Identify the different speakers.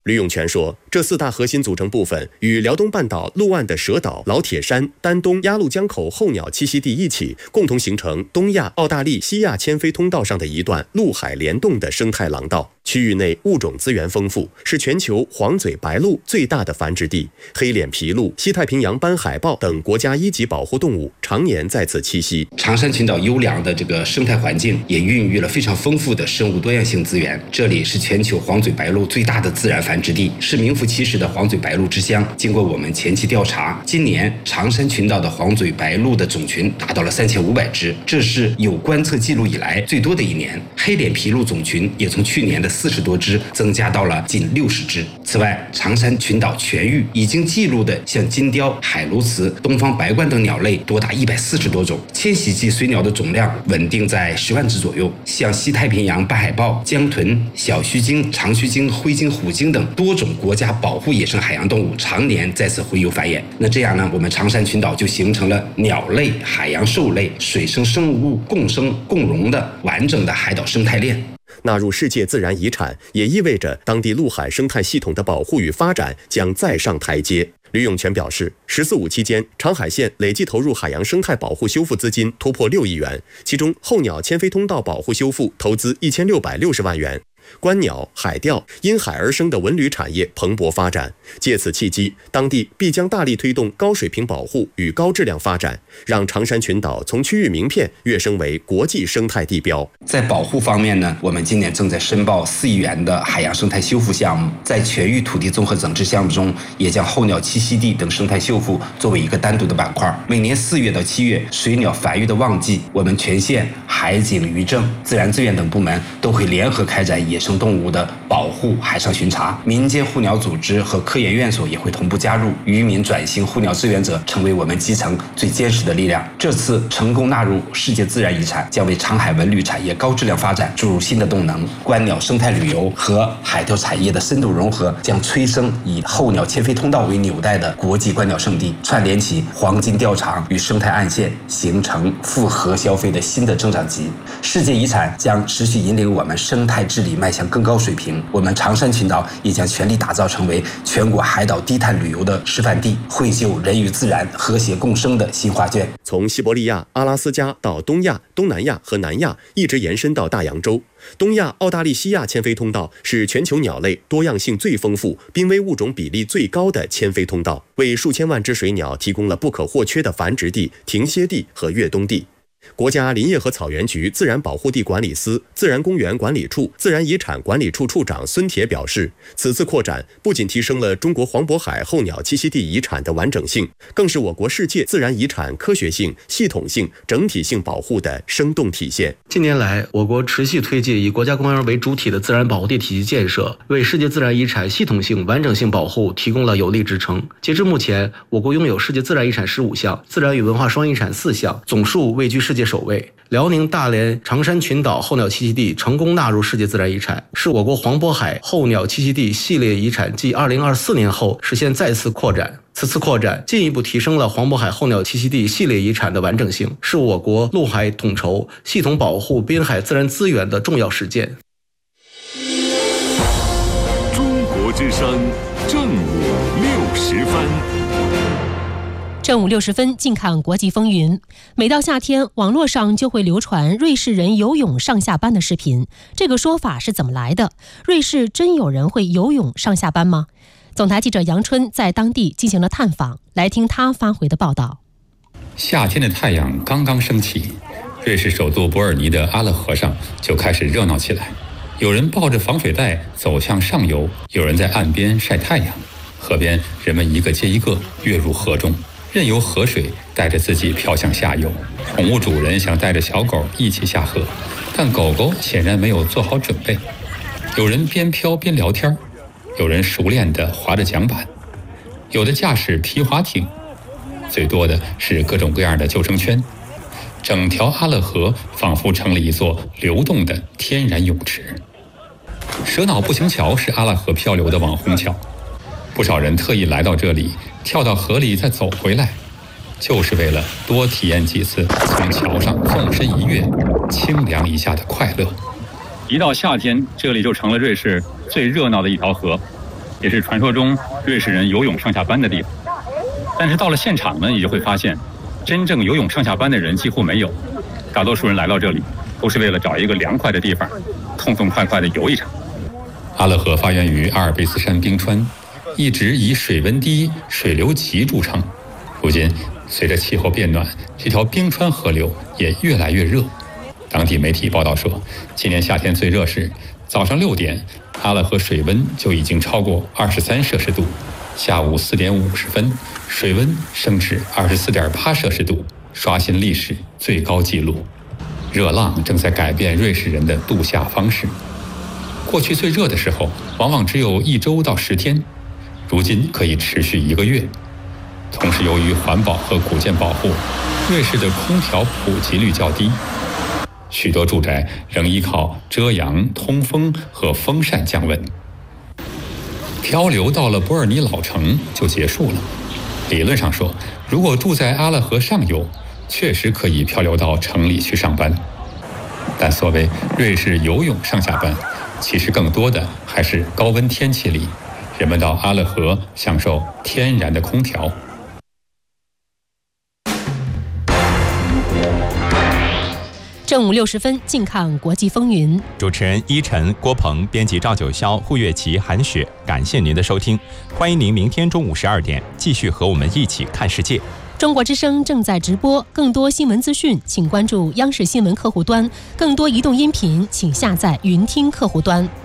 Speaker 1: 吕永全说，这4大核心组成部分与辽东半岛陆岸的蛇岛、老铁山、丹东、鸭绿江口候鸟栖息地一起，共同形成东亚、澳大利西亚迁飞通道上的一段陆海联动的生态廊道。区域内物种资源丰富，是全球黄嘴白鹭最大的繁殖地。黑脸琵鹭、西太平洋斑海豹等国家1级保护动物常年在此栖息。
Speaker 2: 长山群岛优良的这个生态环境，也孕育了非常丰富的生物多样性资源。这里是全球黄嘴白鹭最大的自然繁殖地，是名副其实的黄嘴白鹭之乡。经过我们前期调查，今年长山群岛的黄嘴白鹭的种群达到了3500只，这是有观测记录以来最多的一年。黑脸琵鹭种群也从去年的40多只增加到了近60只。此外，长山群岛全域已经记录的像金雕、海鸬鹚、东方白鹳等鸟类多达140多种，迁徙季水鸟的总量稳定在10万只左右。像西太平洋斑海豹、江豚、小须鲸、长须鲸、灰鲸、虎鲸等多种国家保护野生海洋动物常年在此洄游繁衍。那这样呢，我们长山群岛就形成了鸟类、海洋兽类、水生生物共生共荣的完整的海岛生态链。
Speaker 1: 纳入世界自然遗产，也意味着当地陆海生态系统的保护与发展将再上台阶。吕永全表示，“14·5”期间，长海县累计投入海洋生态保护修复资金突破6亿元，其中候鸟迁飞通道保护修复投资1660万元。观鸟、海钓、因海而生的文旅产业蓬勃发展，借此契机，当地必将大力推动高水平保护与高质量发展，让长山群岛从区域名片跃升为国际生态地标。
Speaker 2: 在保护方面呢，我们今年正在申报4亿元的海洋生态修复项目，在全域土地综合整治项目中，也将候鸟栖息地等生态修复作为一个单独的板块。每年4月到7月，水鸟繁育的旺季，我们全县海警、渔政、自然资源等部门都会联合开展野生动物的保护海上巡查，民间护鸟组织和科研院所也会同步加入，渔民转型护鸟志愿者成为我们基层最坚实的力量。这次成功纳入世界自然遗产，将为长海文旅产业高质量发展注入新的动能。观鸟生态旅游和海钓产业的深度融合，将催生以候鸟迁飞通道为纽带的国际观鸟胜地，串联起黄金钓场与生态岸线，形成复合消费的新的增长极。世界遗产将持续引领我们生态治理迈向更高水平，我们长山群岛也将全力打造成为全国海岛低碳旅游的示范地，绘就人与自然和谐共生的新画卷。
Speaker 1: 从西伯利亚、阿拉斯加到东亚、东南亚和南亚，一直延伸到大洋洲。东亚、澳大利西亚迁飞通道是全球鸟类多样性最丰富、濒危物种比例最高的迁飞通道，为数千万只水鸟提供了不可或缺的繁殖地、停歇地和越冬地。国家林业和草原局自然保护地管理司、自然公园管理处、自然遗产管理处处长孙铁表示，此次扩展不仅提升了中国黄渤海候鸟栖息地遗产的完整性，更是我国世界自然遗产科学性、系统性、整体性保护的生动体现。
Speaker 3: 近年来，我国持续推进以国家公园为主体的自然保护地体系建设，为世界自然遗产系统性、完整性保护提供了有力支撑。截至目前，我国拥有世界自然遗产15项，自然与文化双遗产4项，总数位居世界首位。辽宁大连长山群岛候鸟栖息地成功纳入世界自然遗产，是我国黄渤海候鸟栖息地系列遗产继2024年后实现再次扩展。此次扩展进一步提升了黄渤海候鸟栖息地系列遗产的完整性，是我国陆海统筹、系统保护滨海自然资源的重要实践。
Speaker 4: 中国之声正午60分。
Speaker 5: 正午60分，近看国际风云。每到夏天，网络上就会流传瑞士人游泳上下班的视频。这个说法是怎么来的？瑞士真有人会游泳上下班吗？总台记者杨春在当地进行了探访，来听他发回的报道。
Speaker 6: 夏天的太阳刚刚升起，瑞士首都伯尔尼的阿勒河上就开始热闹起来。有人抱着防水袋走向上游，有人在岸边晒太阳。河边人们一个接一个跃入河中，任由河水带着自己飘向下游。宠物主人想带着小狗一起下河，但狗狗显然没有做好准备。有人边飘边聊天，有人熟练地划着桨板，有的驾驶皮划艇，最多的是各种各样的救生圈。整条阿勒河仿佛成了一座流动的天然泳池。蛇脑步行桥是阿勒河漂流的网红桥，不少人特意来到这里，跳到河里再走回来，就是为了多体验几次从桥上纵身一跃、清凉一下的快乐。一到夏天，这里就成了瑞士最热闹的一条河。 也是传说中瑞士人游泳上下班的地方。但是到了现场呢，你就会发现，真正游泳上下班的人几乎没有，大多数人来到这里都是为了找一个凉快的地方，痛痛快快地游一场。阿勒河发源于阿尔卑斯山冰川，一直以水温低、水流急著称。如今，随着气候变暖，这条冰川河流也越来越热。当地媒体报道说，今年夏天最热时，早上6点，阿勒河水温就已经超过23摄氏度；下午4点50分，水温升至24.8摄氏度，刷新历史最高纪录。热浪正在改变瑞士人的度夏方式。过去最热的时候，往往只有1周到10天，如今可以持续1个月。同时，由于环保和古建保护，瑞士的空调普及率较低，许多住宅仍依靠遮阳、通风和风扇降温。漂流到了伯尔尼老城就结束了。理论上说，如果住在阿勒河上游，确实可以漂流到城里去上班。但所谓瑞士游泳上下班，其实更多的还是高温天气里，人们到阿勒河享受天然的空调。
Speaker 5: 正午60分，近看国际风云。
Speaker 7: 主持人依晨、郭鹏，编辑赵九霄、胡月琪、韩雪。感谢您的收听，欢迎您明天中午12点继续和我们一起看世界。
Speaker 5: 中国之声正在直播，更多新闻资讯，请关注央视新闻客户端；更多移动音频，请下载云听客户端。